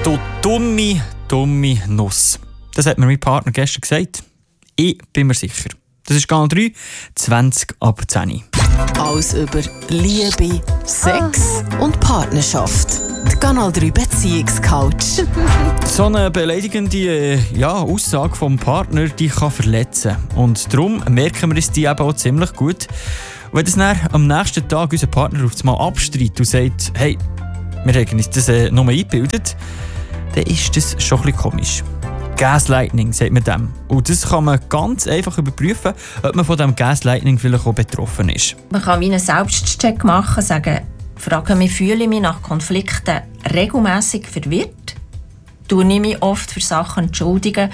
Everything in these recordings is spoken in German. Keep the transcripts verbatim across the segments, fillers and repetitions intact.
Du dumme, dumme Nuss. Das hat mir mein Partner gestern gesagt. Ich bin mir sicher. Das ist Kanal drei, zwanzig ab zehn. Alles über Liebe, Sex und Partnerschaft. Die Kanal drei Beziehungscouch. So eine beleidigende ja, Aussage vom Partner, die kann verletzen. Und darum merken wir uns die eben auch ziemlich gut. Und wenn das dann am nächsten Tag unser Partner auf einmal abstreitet und sagt, hey, wir haben uns das äh, nur eingebildet, dann ist das schon ein bisschen komisch. Gaslighting, sagt man dem. Und das kann man ganz einfach überprüfen, ob man von diesem Gaslighting vielleicht auch betroffen ist. Man kann wie einen Selbstcheck machen, sagen, fragen mich, fühle ich mich nach Konflikten regelmässig verwirrt? Tue ich mich oft für Sachen entschuldigen,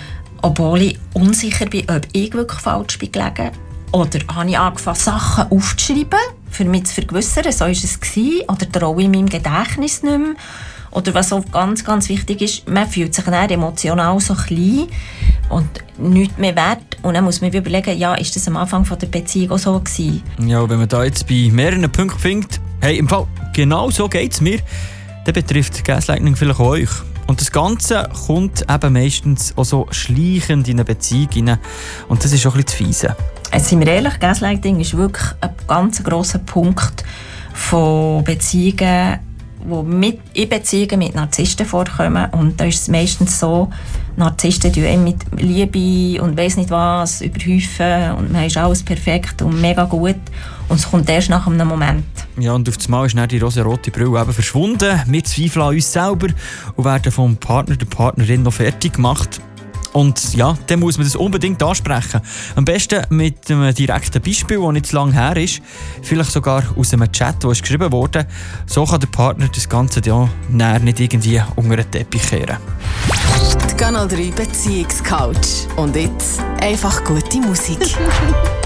obwohl ich unsicher bin, ob ich wirklich falsch bin gelegen? Oder habe ich angefangen, Sachen aufzuschreiben, für mich zu vergewissern, so war es gewesen, oder traue ich meinem Gedächtnis nicht mehr? Oder was auch ganz, ganz wichtig ist, man fühlt sich dann emotional so klein und nichts mehr wert. Und dann muss man überlegen, ja, ist das am Anfang von der Beziehung auch so gewesen? Ja, und wenn man da jetzt bei mehreren Punkten findet, hey, im Fall, genau so geht es mir, dann betrifft Gaslighting vielleicht auch euch. Und das Ganze kommt eben meistens auch so schleichend in eine Beziehung rein. Und das ist auch ein bisschen zu fiese. Jetzt sind wir ehrlich, Gaslighting ist wirklich ein ganz grosser Punkt von Beziehungen, die mit, in Beziehungen mit Narzissten vorkommen. Und da ist es meistens so, Narzissten tun einem mit Liebe und weiss nicht was überhäufen und man ist alles perfekt und mega gut. Und es kommt erst nach einem Moment. Ja, und auf einmal ist dann die rosa-rote Brille eben verschwunden. Wir zweifeln an uns selber und werden vom Partner, der Partnerin noch fertig gemacht. Und ja, dann muss man das unbedingt ansprechen. Am besten mit einem direkten Beispiel, das nicht zu lange her ist. Vielleicht sogar aus einem Chat, der geschrieben wurde. So kann der Partner das Ganze ja nicht irgendwie unter den Teppich kehren. Die Kanal drei Beziehungscouch. Und jetzt einfach gute Musik.